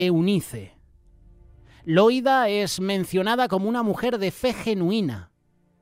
Eunice. Loida es mencionada como una mujer de fe genuina.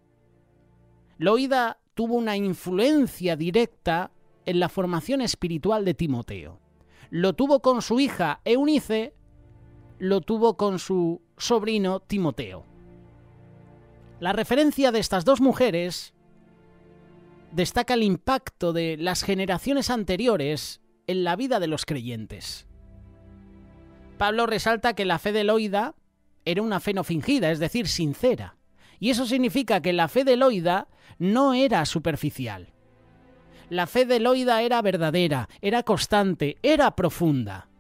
Loida tuvo una influencia directa en la formación espiritual de Timoteo. Lo tuvo con su hija Eunice, lo tuvo con su sobrino Timoteo. La referencia de estas dos mujeres destaca el impacto de las generaciones anteriores en la vida de los creyentes. Pablo resalta que la fe de Loida era una fe no fingida, es decir, sincera. Y eso significa que la fe de Loida no era superficial. La fe de Loida era verdadera, era constante, era profunda.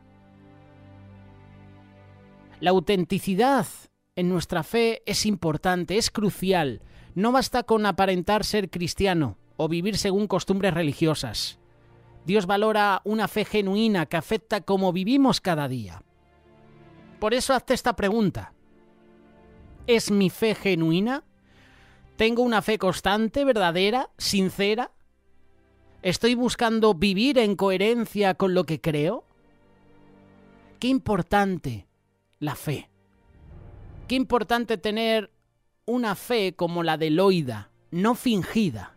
La autenticidad en nuestra fe es importante, es crucial. No basta con aparentar ser cristiano o vivir según costumbres religiosas. Dios valora una fe genuina que afecta cómo vivimos cada día. Por eso hazte esta pregunta. ¿Es mi fe genuina? ¿Tengo una fe constante, verdadera, sincera? ¿Estoy buscando vivir en coherencia con lo que creo? Qué importante la fe. Qué importante tener una fe como la de Loida, no fingida.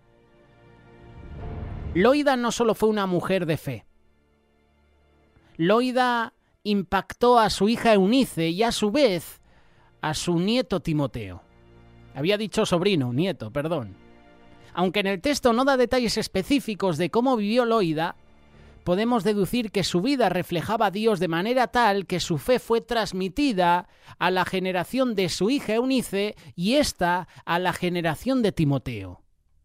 Loida no solo fue una mujer de fe. Loida impactó a su hija Eunice y a su vez a su nieto Timoteo. Había dicho sobrino, nieto, perdón. Aunque en el texto no da detalles específicos de cómo vivió Loida, podemos deducir que su vida reflejaba a Dios de manera tal que su fe fue transmitida a la generación de su hija Eunice y ésta a la generación de Timoteo.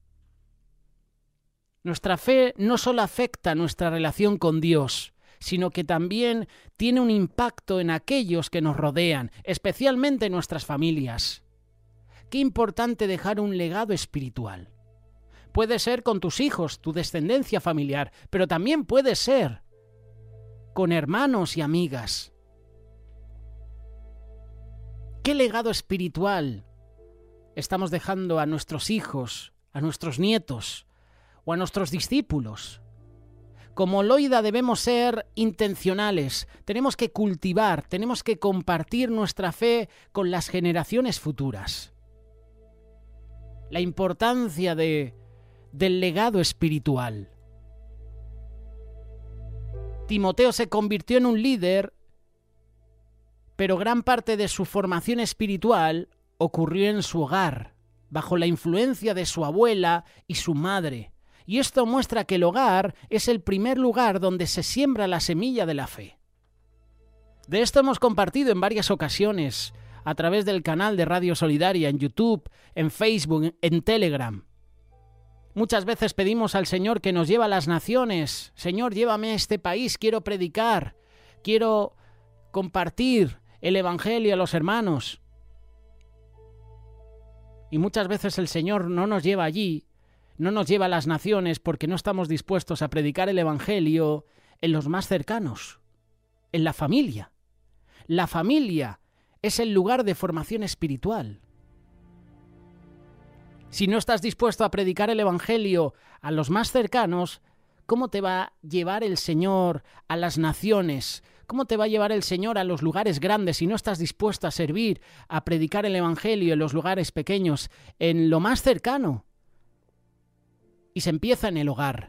Nuestra fe no solo afecta nuestra relación con Dios, sino que también tiene un impacto en aquellos que nos rodean, especialmente en nuestras familias. Qué importante dejar un legado espiritual. Puede ser con tus hijos, tu descendencia familiar, pero también puede ser con hermanos y amigas. ¿Qué legado espiritual estamos dejando a nuestros hijos, a nuestros nietos o a nuestros discípulos? Como Loida debemos ser intencionales, tenemos que cultivar, tenemos que compartir nuestra fe con las generaciones futuras. La importancia del legado espiritual. Timoteo se convirtió en un líder, pero gran parte de su formación espiritual ocurrió en su hogar, bajo la influencia de su abuela y su madre. Y esto muestra que el hogar es el primer lugar donde se siembra la semilla de la fe. De esto hemos compartido en varias ocasiones, a través del canal de Radio Solidaria, en YouTube, en Facebook, en Telegram. Muchas veces pedimos al Señor que nos lleve a las naciones. Señor, llévame a este país, quiero predicar, quiero compartir el Evangelio a los hermanos. Y muchas veces el Señor no nos lleva allí, no nos lleva a las naciones porque no estamos dispuestos a predicar el Evangelio en los más cercanos, en la familia. La familia es el lugar de formación espiritual. Si no estás dispuesto a predicar el Evangelio a los más cercanos, ¿cómo te va a llevar el Señor a las naciones? ¿Cómo te va a llevar el Señor a los lugares grandes si no estás dispuesto a servir, a predicar el Evangelio en los lugares pequeños, en lo más cercano? Y se empieza en el hogar.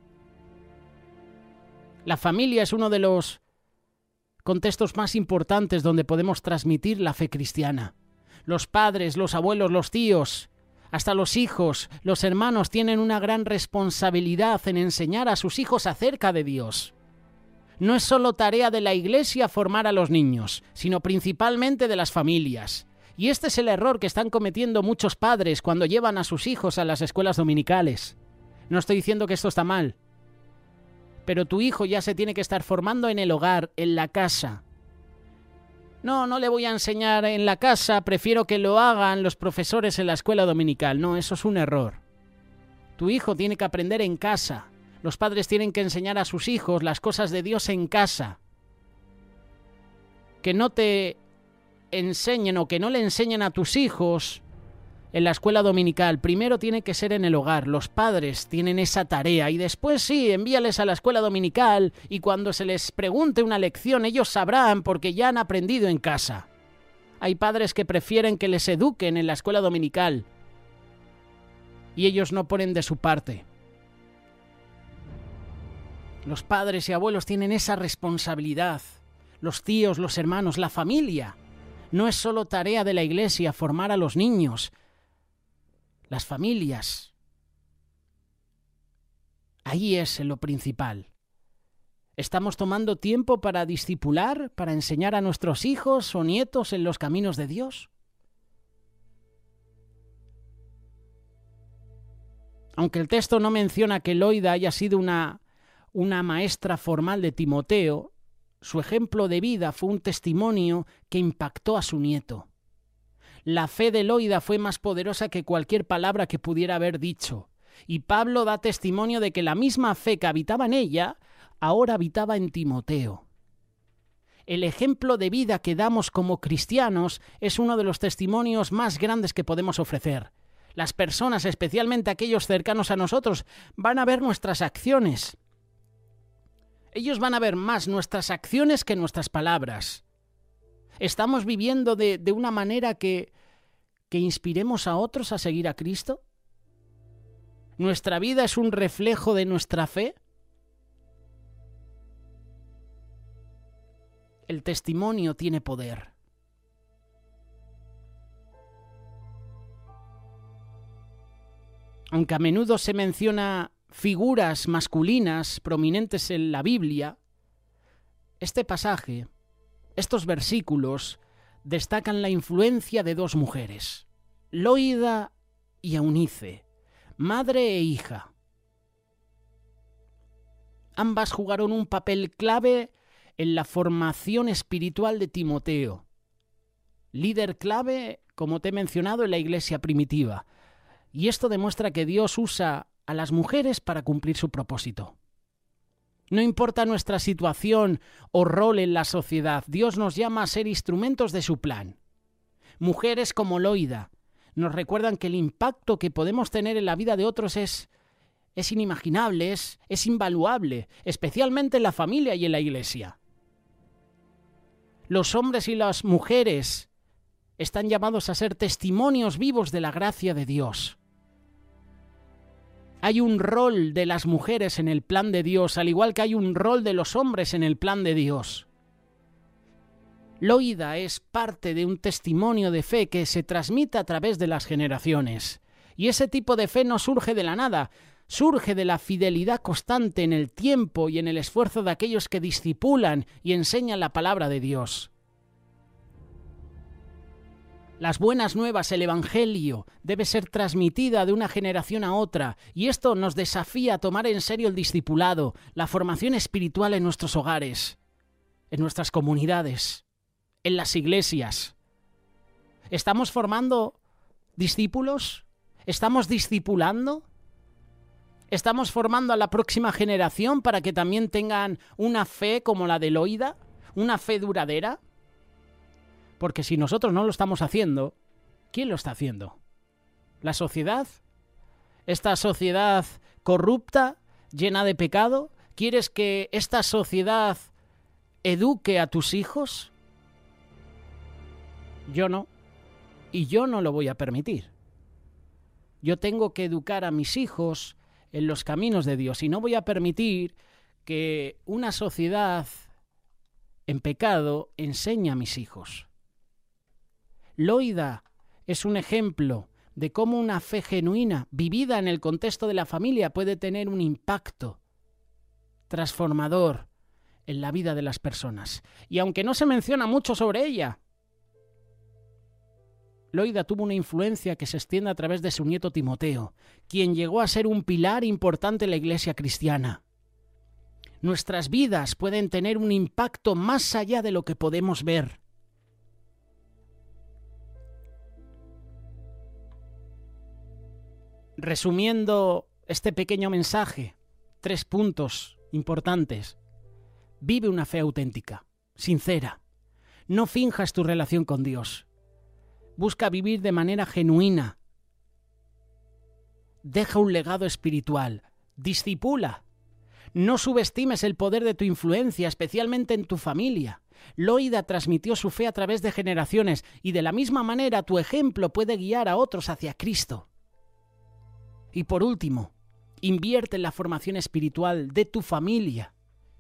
La familia es uno de los contextos más importantes donde podemos transmitir la fe cristiana. Los padres, los abuelos, los tíos, hasta los hijos, los hermanos tienen una gran responsabilidad en enseñar a sus hijos acerca de Dios. No es solo tarea de la Iglesia formar a los niños, sino principalmente de las familias. Y este es el error que están cometiendo muchos padres cuando llevan a sus hijos a las escuelas dominicales. No estoy diciendo que esto está mal, pero tu hijo ya se tiene que estar formando en el hogar, en la casa. No le voy a enseñar en la casa, prefiero que lo hagan los profesores en la escuela dominical. No, eso es un error. Tu hijo tiene que aprender en casa. Los padres tienen que enseñar a sus hijos las cosas de Dios en casa. Que no te enseñen o que no le enseñen a tus hijos en la escuela dominical. Primero tiene que ser en el hogar. Los padres tienen esa tarea y después sí, envíales a la escuela dominical y cuando se les pregunte una lección ellos sabrán porque ya han aprendido en casa. Hay padres que prefieren que les eduquen en la escuela dominical y ellos no ponen de su parte. Los padres y abuelos tienen esa responsabilidad. Los tíos, los hermanos, la familia. No es solo tarea de la Iglesia formar a los niños. Las familias. Ahí es lo principal. ¿Estamos tomando tiempo para discipular, para enseñar a nuestros hijos o nietos en los caminos de Dios? Aunque el texto no menciona que Loida haya sido una maestra formal de Timoteo, su ejemplo de vida fue un testimonio que impactó a su nieto. La fe de Loida fue más poderosa que cualquier palabra que pudiera haber dicho, y Pablo da testimonio de que la misma fe que habitaba en ella ahora habitaba en Timoteo. El ejemplo de vida que damos como cristianos es uno de los testimonios más grandes que podemos ofrecer. Las personas, especialmente aquellos cercanos a nosotros, van a ver nuestras acciones. Ellos van a ver más nuestras acciones que nuestras palabras. ¿Estamos viviendo de una manera que inspiremos a otros a seguir a Cristo? ¿Nuestra vida es un reflejo de nuestra fe? El testimonio tiene poder. Aunque a menudo se menciona figuras masculinas prominentes en la Biblia, este pasaje, estos versículos, destacan la influencia de dos mujeres, Loida y Eunice, madre e hija. Ambas jugaron un papel clave en la formación espiritual de Timoteo, líder clave, como te he mencionado, en la iglesia primitiva. Y esto demuestra que Dios usa a las mujeres para cumplir su propósito. No importa nuestra situación o rol en la sociedad, Dios nos llama a ser instrumentos de su plan. Mujeres como Loida nos recuerdan que el impacto que podemos tener en la vida de otros es inimaginable, es invaluable, especialmente en la familia y en la iglesia. Los hombres y las mujeres están llamados a ser testimonios vivos de la gracia de Dios. Hay un rol de las mujeres en el plan de Dios, al igual que hay un rol de los hombres en el plan de Dios. Loida es parte de un testimonio de fe que se transmite a través de las generaciones. Y ese tipo de fe no surge de la nada, surge de la fidelidad constante en el tiempo y en el esfuerzo de aquellos que discipulan y enseñan la palabra de Dios. Las buenas nuevas, el Evangelio, debe ser transmitida de una generación a otra, y esto nos desafía a tomar en serio el discipulado, la formación espiritual en nuestros hogares, en nuestras comunidades, en las iglesias. ¿Estamos formando discípulos? ¿Estamos discipulando? ¿Estamos formando a la próxima generación para que también tengan una fe como la de Loida? ¿Una fe duradera? Porque si nosotros no lo estamos haciendo, ¿quién lo está haciendo? ¿La sociedad? ¿Esta sociedad corrupta, llena de pecado? ¿Quieres que esta sociedad eduque a tus hijos? Yo no. Y yo no lo voy a permitir. Yo tengo que educar a mis hijos en los caminos de Dios y no voy a permitir que una sociedad en pecado enseñe a mis hijos. Loida es un ejemplo de cómo una fe genuina, vivida en el contexto de la familia, puede tener un impacto transformador en la vida de las personas. Y aunque no se menciona mucho sobre ella, Loida tuvo una influencia que se extiende a través de su nieto Timoteo, quien llegó a ser un pilar importante en la iglesia cristiana. Nuestras vidas pueden tener un impacto más allá de lo que podemos ver. Resumiendo este pequeño mensaje, 3 puntos importantes. Vive una fe auténtica, sincera. No finjas tu relación con Dios. Busca vivir de manera genuina, deja un legado espiritual. Discipula. No subestimes el poder de tu influencia, especialmente en tu familia. Loida transmitió su fe a través de generaciones y de la misma manera tu ejemplo puede guiar a otros hacia Cristo. Y por último, invierte en la formación espiritual de tu familia.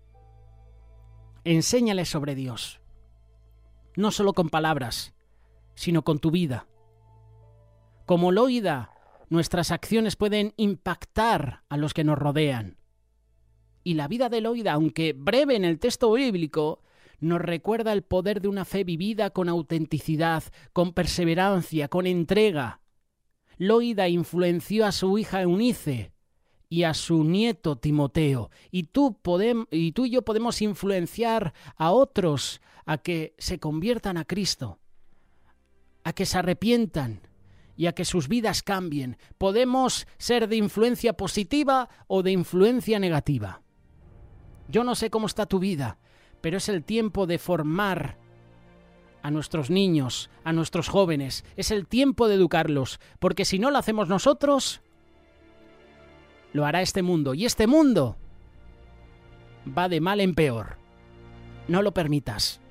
Enséñales sobre Dios, no solo con palabras, sino con tu vida. Como Loida, nuestras acciones pueden impactar a los que nos rodean. Y la vida de Loida, aunque breve en el texto bíblico, nos recuerda el poder de una fe vivida con autenticidad, con perseverancia, con entrega. Loida influenció a su hija Eunice y a su nieto Timoteo, y tú y yo podemos influenciar a otros a que se conviertan a Cristo, a que se arrepientan y a que sus vidas cambien. Podemos ser de influencia positiva o de influencia negativa. Yo no sé cómo está tu vida, pero es el tiempo de formar a nuestros niños, a nuestros jóvenes. Es el tiempo de educarlos, porque si no lo hacemos nosotros, lo hará este mundo. Y este mundo va de mal en peor. No lo permitas.